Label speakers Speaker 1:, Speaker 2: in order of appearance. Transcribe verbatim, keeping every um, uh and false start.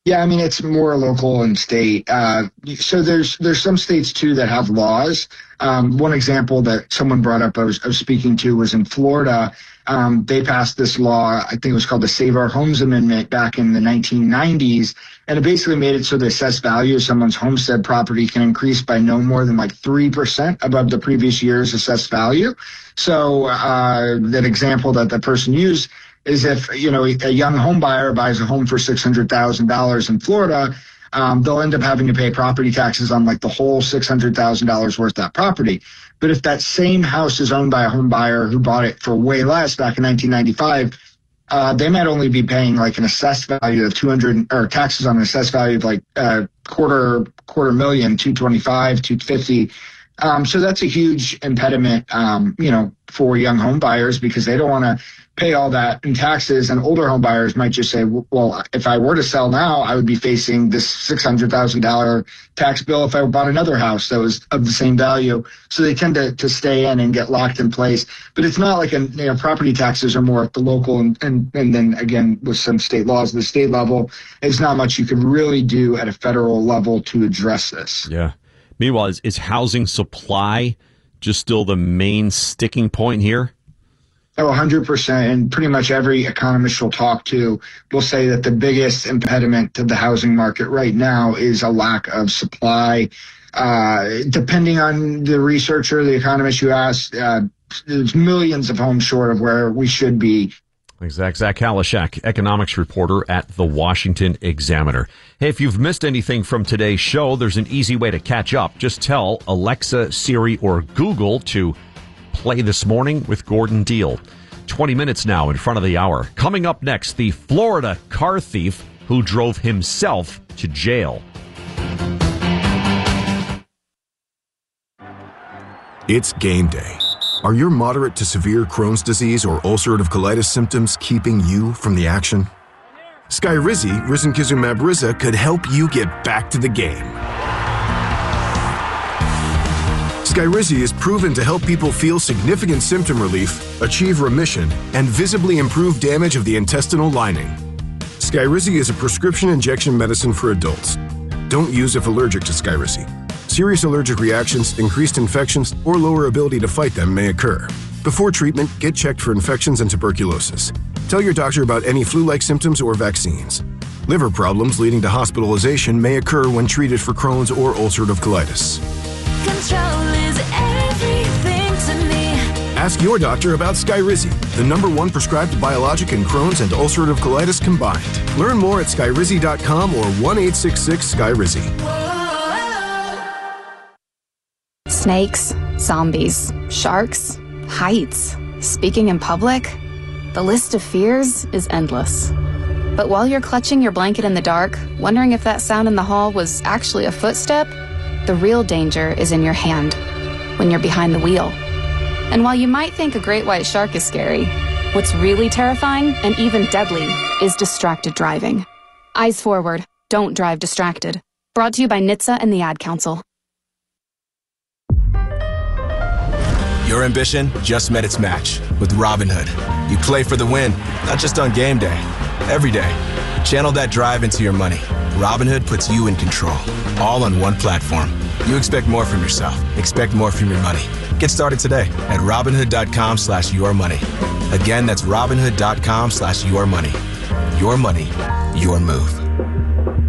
Speaker 1: Yeah, I mean, it's more local and state. Uh, so there's there's some states, too, that have laws. Um, one example that someone brought up I was, I was speaking to was in Florida. Um, they passed this law, I think it was called the Save Our Homes Amendment back in the nineteen nineties. And it basically made it so the assessed value of someone's homestead property can increase by no more than like three percent above the previous year's assessed value. So uh, that example that the person used is if, you know, a young home buyer buys a home for six hundred thousand dollars in Florida, um, they'll end up having to pay property taxes on like the whole six hundred thousand dollars worth of that property. But if that same house is owned by a home buyer who bought it for way less back in nineteen ninety-five, uh, they might only be paying like an assessed value of two hundred or taxes on an assessed value of like uh, quarter, quarter million, two twenty-five, two fifty. Um, so that's a huge impediment, um, you know, for young home buyers because they don't want to pay all that in taxes. And older home buyers might just say, well, if I were to sell now, I would be facing this six hundred thousand dollars tax bill if I bought another house that was of the same value. So they tend to, to stay in and get locked in place. But it's not like, a, you know, property taxes are more at the local and, and, and then again, with some state laws at the state level, it's not much you can really do at a federal level to address this.
Speaker 2: Yeah. Meanwhile, is, is housing supply just still the main sticking point here?
Speaker 1: Oh, one hundred percent. And pretty much every economist we'll talk to will say that the biggest impediment to the housing market right now is a lack of supply. Uh, depending on the researcher, the economist you ask, uh, there's millions of homes short of where we should be.
Speaker 2: Exactly. Zach Kalashak, economics reporter at the Washington Examiner. Hey, if you've missed anything from today's show, there's an easy way to catch up. Just tell Alexa, Siri, or Google to play This Morning with Gordon Deal. twenty minutes now in front of the hour. Coming up next, the Florida car thief who drove himself to jail.
Speaker 3: It's game day. Are your moderate to severe Crohn's disease or ulcerative colitis symptoms keeping you from the action? Skyrizi, risankizumab Riza, could help you get back to the game. Skyrizi is proven to help people feel significant symptom relief, achieve remission, and visibly improve damage of the intestinal lining. Skyrizi is a prescription injection medicine for adults. Don't use if allergic to Skyrizi. Serious allergic reactions, increased infections, or lower ability to fight them may occur. Before treatment, get checked for infections and tuberculosis. Tell your doctor about any flu-like symptoms or vaccines. Liver problems leading to hospitalization may occur when treated for Crohn's or ulcerative colitis.
Speaker 4: Control is everything to me.
Speaker 3: Ask your doctor about Skyrizi, the number one prescribed biologic in Crohn's and ulcerative colitis combined. Learn more at skyrizi dot com or one eight six six Skyrizi.
Speaker 5: Snakes, zombies, sharks, heights, speaking in public. The list of fears is endless. But while you're clutching your blanket in the dark, wondering if that sound in the hall was actually a footstep, the real danger is in your hand, when you're behind the wheel. And while you might think a great white shark is scary, what's really terrifying and even deadly is distracted driving. Eyes forward, don't drive distracted. Brought to you by N H T S A and the Ad Council.
Speaker 6: Your ambition just met its match with Robinhood. You play for the win, not just on game day, every day. Channel that drive into your money. Robinhood puts you in control, all on one platform. You expect more from yourself. Expect more from your money. Get started today at Robinhood.com slash your money. Again, that's Robinhood.com slash your money. Your money, your move.